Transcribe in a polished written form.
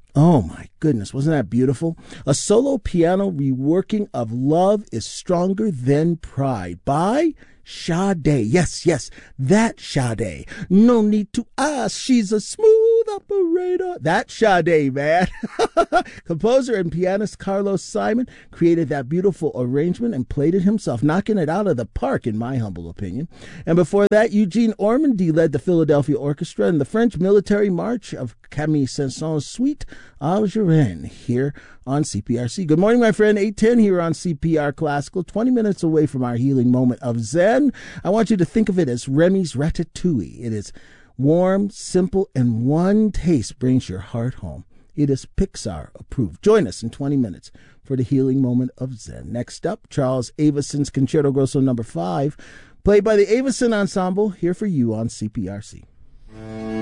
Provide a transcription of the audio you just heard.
Oh my goodness, wasn't that beautiful? A solo piano reworking of Love is Stronger Than Pride by Sade. Yes, yes, that Sade. No need to ask, she's a smooth operator. That Sade, man. Composer and pianist Carlos Simon created that beautiful arrangement and played it himself, knocking it out of the park, in my humble opinion. And before that, Eugene Ormandy led the Philadelphia Orchestra in the French military march of Camille Saint-Saëns' Suite Algérienne here on CPRC. Good morning, my friend. 8:10 here on CPR Classical, 20 minutes away from our healing moment of Zen. I want you to think of it as Remy's Ratatouille. It is warm, simple, and one taste brings your heart home. It is Pixar approved. Join us in 20 minutes for the healing moment of Zen. Next up, Charles Aveson's Concerto Grosso No. 5, played by the Aveson Ensemble, here for you on CPRC.